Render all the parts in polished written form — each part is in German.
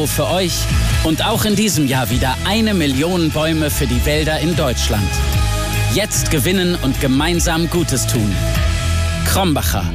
€ für euch und auch in diesem Jahr wieder 1 Million Bäume für die Wälder in Deutschland. Jetzt gewinnen und gemeinsam Gutes tun. Krombacher.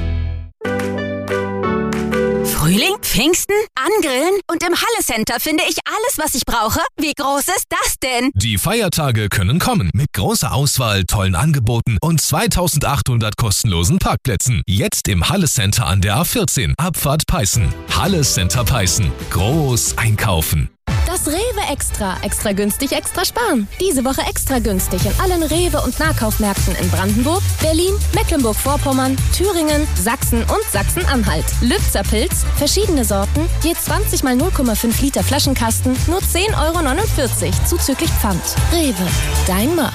Frühling, Pfingsten, Angrillen und im Halle Center finde ich alles, was ich brauche. Wie groß ist das denn? Die Feiertage können kommen mit großer Auswahl, tollen Angeboten und 2800 kostenlosen Parkplätzen. Jetzt im Halle Center an der A14, Abfahrt Peißen. Halle Center Peißen. Groß einkaufen. Das Rewe Extra. Extra günstig, extra sparen. Diese Woche extra günstig in allen Rewe- und Nahkaufmärkten in Brandenburg, Berlin, Mecklenburg-Vorpommern, Thüringen, Sachsen und Sachsen-Anhalt. Lübzer Pilz, verschiedene Sorten, je 20 mal 0,5 Liter Flaschenkasten, nur 10,49 € zuzüglich Pfand. Rewe, dein Markt.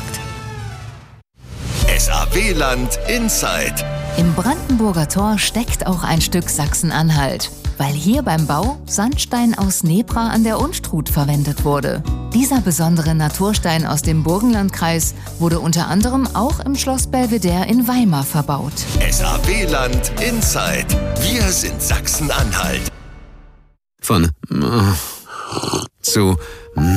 SAW-Land Inside. Im Brandenburger Tor steckt auch ein Stück Sachsen-Anhalt, weil hier beim Bau Sandstein aus Nebra an der Unstrut verwendet wurde. Dieser besondere Naturstein aus dem Burgenlandkreis wurde unter anderem auch im Schloss Belvedere in Weimar verbaut. SAW-Land Inside. Wir sind Sachsen-Anhalt. Von zu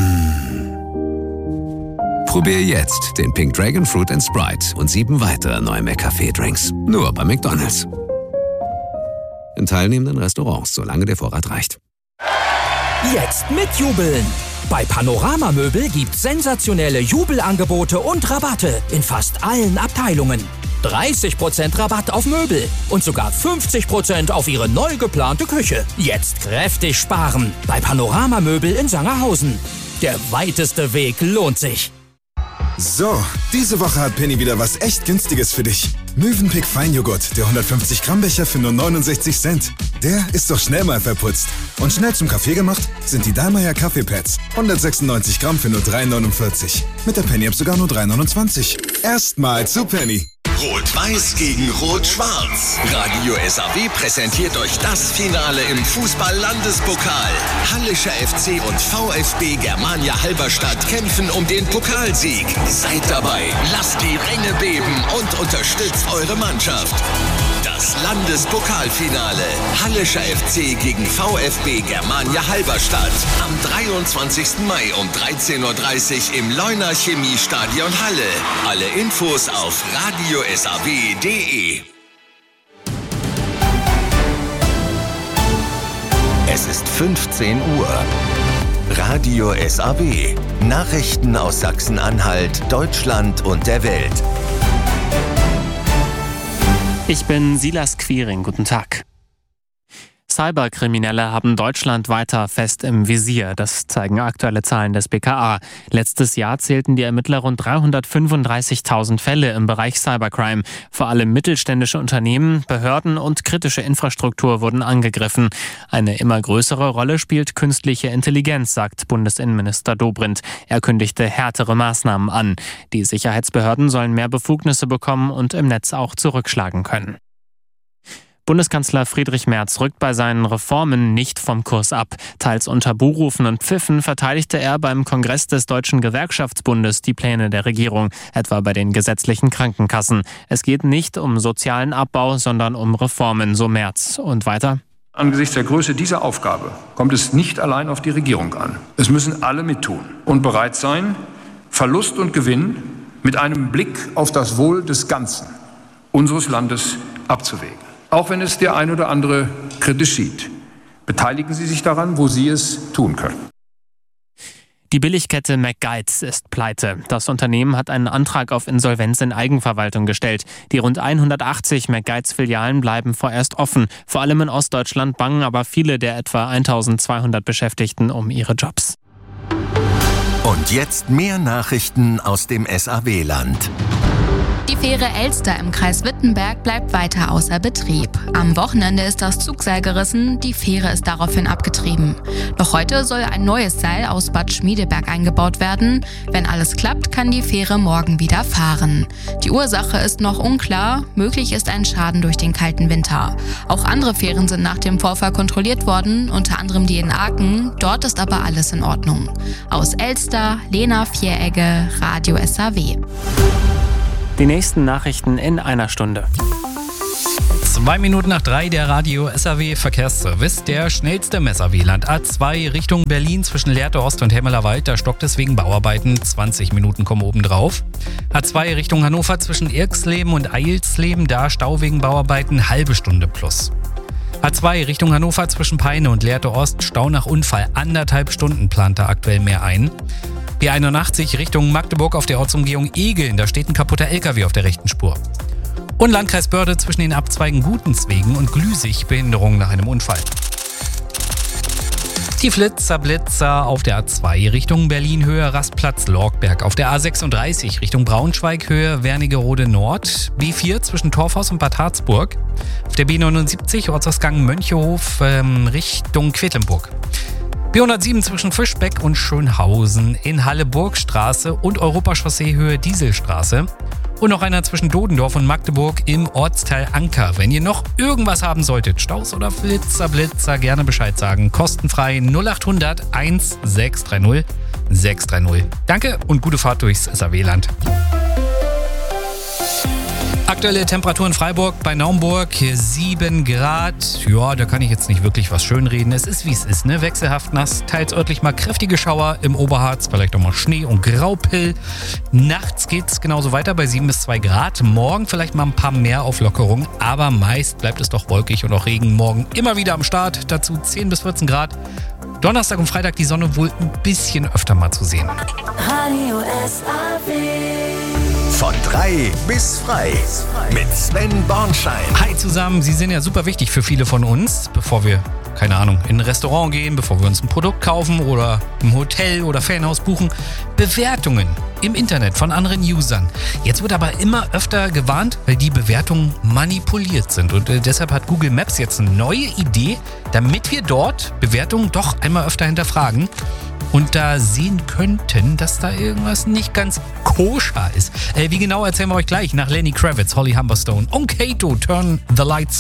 Probier jetzt den Pink Dragon Fruit & Sprite und 7 weitere neue McCafé-Drinks. Nur bei McDonald's. In teilnehmenden Restaurants, solange der Vorrat reicht. Jetzt mitjubeln! Bei Panorama Möbel gibt's sensationelle Jubelangebote und Rabatte in fast allen Abteilungen. 30% Rabatt auf Möbel und sogar 50% auf Ihre neu geplante Küche. Jetzt kräftig sparen bei Panorama Möbel in Sangerhausen. Der weiteste Weg lohnt sich. So, diese Woche hat Penny wieder was echt Günstiges für dich. Mövenpick Feinjoghurt, der 150 Gramm Becher für nur 69 Cent. Der ist doch schnell mal verputzt. Und schnell zum Kaffee gemacht sind die Dallmayr Kaffeepads. 196 Gramm für nur 3,49. Mit der Penny-App sogar nur 3,29. Erstmal zu Penny. Rot-Weiß gegen Rot-Schwarz. Radio SAW präsentiert euch das Finale im Fußball-Landespokal. Hallischer FC und VfB Germania Halberstadt kämpfen um den Pokalsieg. Seid dabei, lasst die Ränge beben und unterstützt eure Mannschaft. Das Landespokalfinale. Hallischer FC gegen VfB Germania Halberstadt. Am 23. Mai um 13:30 Uhr im Leuner Chemiestadion Halle. Alle Infos auf radiosaw.de. Es ist 15 Uhr. Radio SAW. Nachrichten aus Sachsen-Anhalt, Deutschland und der Welt. Ich bin Silas Quiring. Guten Tag. Cyberkriminelle haben Deutschland weiter fest im Visier. Das zeigen aktuelle Zahlen des BKA. Letztes Jahr zählten die Ermittler rund 335.000 Fälle im Bereich Cybercrime. Vor allem mittelständische Unternehmen, Behörden und kritische Infrastruktur wurden angegriffen. Eine immer größere Rolle spielt künstliche Intelligenz, sagt Bundesinnenminister Dobrindt. Er kündigte härtere Maßnahmen an. Die Sicherheitsbehörden sollen mehr Befugnisse bekommen und im Netz auch zurückschlagen können. Bundeskanzler Friedrich Merz rückt bei seinen Reformen nicht vom Kurs ab. Teils unter Buhrufen und Pfiffen verteidigte er beim Kongress des Deutschen Gewerkschaftsbundes die Pläne der Regierung, etwa bei den gesetzlichen Krankenkassen. Es geht nicht um sozialen Abbau, sondern um Reformen, so Merz. Und weiter? Angesichts der Größe dieser Aufgabe kommt es nicht allein auf die Regierung an. Es müssen alle mittun und bereit sein, Verlust und Gewinn mit einem Blick auf das Wohl des Ganzen unseres Landes abzuwägen. Auch wenn es der ein oder andere kritisch sieht. Beteiligen Sie sich daran, wo Sie es tun können. Die Billigkette McGuides ist pleite. Das Unternehmen hat einen Antrag auf Insolvenz in Eigenverwaltung gestellt. Die rund 180 McGuides-Filialen bleiben vorerst offen. Vor allem in Ostdeutschland bangen aber viele der etwa 1200 Beschäftigten um ihre Jobs. Und jetzt mehr Nachrichten aus dem SAW-Land. Die Fähre Elster im Kreis Wittenberg bleibt weiter außer Betrieb. Am Wochenende ist das Zugseil gerissen, die Fähre ist daraufhin abgetrieben. Noch heute soll ein neues Seil aus Bad Schmiedeberg eingebaut werden. Wenn alles klappt, kann die Fähre morgen wieder fahren. Die Ursache ist noch unklar, möglich ist ein Schaden durch den kalten Winter. Auch andere Fähren sind nach dem Vorfall kontrolliert worden, unter anderem die in Aachen. Dort ist aber alles in Ordnung. Aus Elster, Lena Vieregge, Radio SAW. Die nächsten Nachrichten in einer Stunde. 2 Minuten nach 3 der Radio SAW Verkehrsservice. Der schnellste Messer-Wieland. A2 Richtung Berlin zwischen Lehrte Ost und Hemmelerwald. Da stockt es wegen Bauarbeiten. 20 Minuten kommen oben drauf. A2 Richtung Hannover zwischen Irksleben und Eilsleben. Da Stau wegen Bauarbeiten. Halbe Stunde plus. A2 Richtung Hannover zwischen Peine und Lehrte Ost. Stau nach Unfall. 1,5 Stunden plant da aktuell mehr ein. B81 Richtung Magdeburg auf der Ortsumgehung Egeln. Da steht ein kaputter LKW auf der rechten Spur. Und Landkreis Börde zwischen den Abzweigen Gutenswegen und Glüsig Behinderung nach einem Unfall. Die Blitzer auf der A2 Richtung Berlin-Höhe Rastplatz Lorgberg. Auf der A36 Richtung Braunschweig Höhe Wernigerode Nord. B4 zwischen Torfhaus und Bad Harzburg. Auf der B79 Ortsausgang Mönchehof Richtung Quedlinburg. B107 zwischen Fischbeck und Schönhausen in Halle-Burgstraße und Europachaussee Höhe Dieselstraße. Und noch einer zwischen Dodendorf und Magdeburg im Ortsteil Anker. Wenn ihr noch irgendwas haben solltet, Staus oder Blitzer, gerne Bescheid sagen. Kostenfrei 0800 1630 630. Danke und gute Fahrt durchs SAW-Land. Aktuelle Temperatur in Freiburg bei Naumburg 7 Grad. Ja, da kann ich jetzt nicht wirklich was schönreden. Es ist wie es ist, ne? Wechselhaft nass, teils örtlich mal kräftige Schauer im Oberharz, vielleicht auch mal Schnee und Graupell. Nachts geht's genauso weiter bei 7 bis 2 Grad. Morgen vielleicht mal ein paar mehr Auflockerungen, aber meist bleibt es doch wolkig und auch Regen. Morgen immer wieder am Start, dazu 10 bis 14 Grad. Donnerstag und Freitag die Sonne wohl ein bisschen öfter mal zu sehen. Radio SAW. Von 3 bis frei mit Sven Bornschein. Hi zusammen, Sie sind ja super wichtig für viele von uns, bevor wir, keine Ahnung, in ein Restaurant gehen, bevor wir uns ein Produkt kaufen oder im Hotel oder Ferienhaus buchen. Bewertungen im Internet von anderen Usern. Jetzt wird aber immer öfter gewarnt, weil die Bewertungen manipuliert sind. Und deshalb hat Google Maps jetzt eine neue Idee, damit wir dort Bewertungen doch einmal öfter hinterfragen. Und da sehen könnten, dass da irgendwas nicht ganz koscher ist. Wie genau erzählen wir euch gleich nach Lenny Kravitz, Holly Humberstone und Kato, Turn the Lights